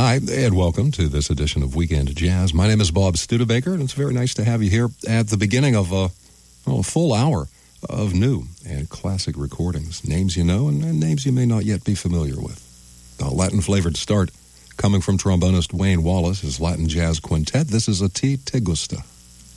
Hi, and welcome to this edition of Weekend Jazz. My name is Bob Studebaker, and it's very nice to have you here at the beginning of a full hour of new and classic recordings. Names you know and names you may not yet be familiar with. A Latin-flavored start coming from trombonist Wayne Wallace, his Latin Jazz Quintet. This is A Ti Te Gusta.